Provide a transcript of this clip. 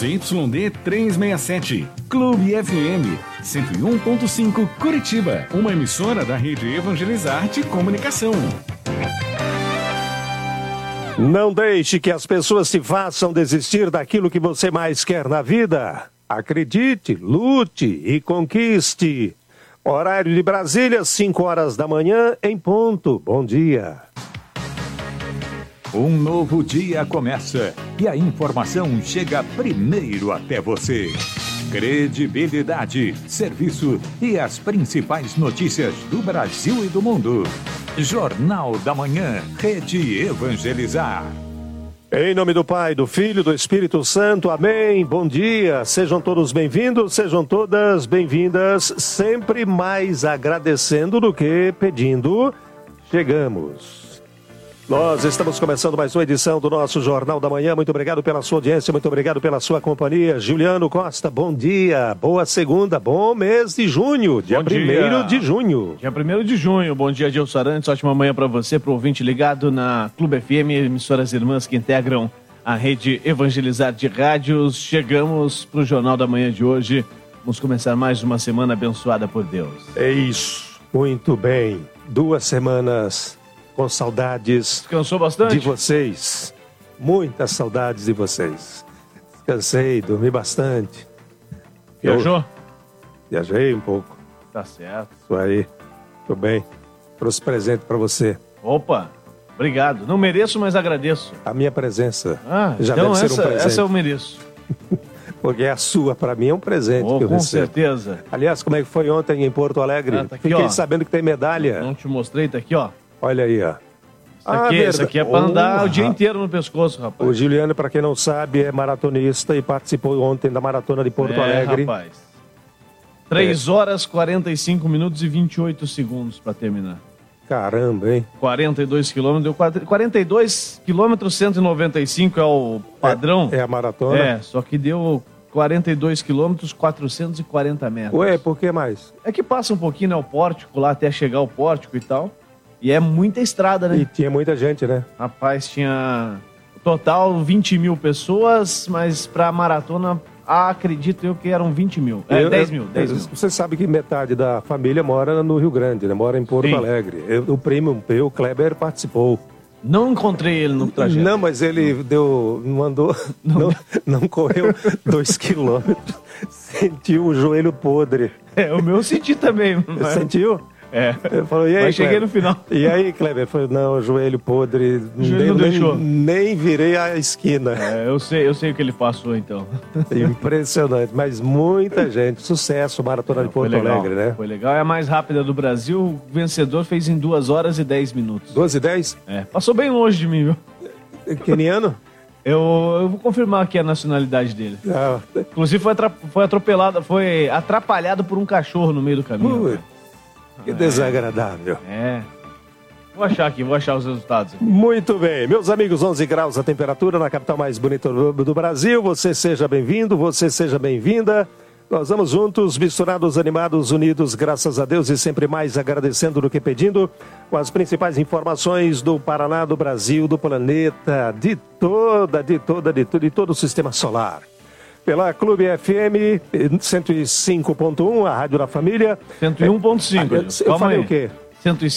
ZYD 367, Clube FM 101.5 Curitiba, uma emissora da Rede Evangelizarte Comunicação. Não deixe que as pessoas te façam desistir daquilo que você mais quer na vida. Acredite, lute e conquiste. Horário de Brasília, 5 horas da manhã, em ponto. Bom dia. Um novo dia começa e a informação chega primeiro até você. Credibilidade, serviço e as principais notícias do Brasil e do mundo. Jornal da Manhã, Rede Evangelizar. Em nome do Pai, do Filho e do Espírito Santo, amém. Bom dia, sejam todos bem-vindos, sejam todas bem-vindas, sempre mais agradecendo do que pedindo. Chegamos. Nós estamos começando mais uma edição do nosso Jornal da Manhã. Muito obrigado pela sua audiência, muito obrigado pela sua companhia. Juliano Costa, bom dia, boa segunda, bom mês de junho, dia 1º de junho. Dia 1º de junho, bom dia, Gilson Arantes, ótima manhã para você, para o ouvinte ligado na Clube FM, emissoras irmãs que integram a Rede Evangelizar de Rádios. Chegamos para o Jornal da Manhã de hoje, vamos começar mais uma semana abençoada por Deus. É isso, muito bem, 2 semanas... com saudades. Descansou bastante? De vocês. Muitas saudades de vocês. Descansei, dormi bastante. Viajou? Viajei um pouco. Tá certo. Isso aí. Tudo bem. Trouxe presente pra você. Opa, obrigado. Não mereço, mas agradeço. A minha presença já então deve ser um presente. Essa eu mereço. Porque a sua, pra mim, é um presente que eu com recebo. certeza. Aliás, como é que foi ontem em Porto Alegre? Tá aqui, fiquei ó. sabendo que tem medalha. Não te mostrei, tá aqui, ó. Olha aí, ó. Isso aqui é pra andar o dia inteiro no pescoço, rapaz. O Juliano, para quem não sabe, é maratonista e participou ontem da maratona de Porto Alegre. Rapaz. 3 horas, 45 minutos e 28 segundos para terminar. Caramba, hein? 42 quilômetros, deu 42 quilômetros, 195 é o padrão. É a maratona? É, só que deu 42 quilômetros, 440 metros. Ué, por que mais? É que passa um pouquinho, né, o pórtico lá, até chegar ao pórtico e tal. E é muita estrada, né? E tinha muita gente, né? Rapaz, tinha total 20 mil pessoas, mas pra maratona, acredito eu que eram 20 mil. 10 mil. Você sabe que metade da família mora no Rio Grande, né? Mora em Porto Alegre. O primo meu, o Kleber, participou. Não encontrei ele no trajeto. Não, mas ele não correu 2 quilômetros. Sentiu o joelho podre. O meu eu senti também. Mas... Sentiu? É. Eu falei, e aí, mas cheguei Kleber? no final. E aí, Kleber? Eu falei, não, o joelho podre. O joelho não deixou. Nem virei a esquina. Eu sei o que ele passou, então. Impressionante, mas muita gente. Sucesso, Maratona de Porto Alegre, né? Foi legal, é a mais rápida do Brasil. O vencedor fez em 2 horas e 10 minutos. 2 e 10? Passou bem longe de mim, viu? Queniano? Eu vou confirmar aqui a nacionalidade dele. Inclusive foi atrapalhado por um cachorro no meio do caminho. Que desagradável. Vou achar os resultados aqui. Muito bem. Meus amigos, 11 graus a temperatura na capital mais bonita do Brasil. Você seja bem-vindo, você seja bem-vinda. Nós vamos juntos, misturados, animados, unidos, graças a Deus e sempre mais agradecendo do que pedindo, com as principais informações do Paraná, do Brasil, do planeta, de todo o sistema solar. Pela Clube FM 105.1, a Rádio da Família. 101.5. Eu falei o quê? 105.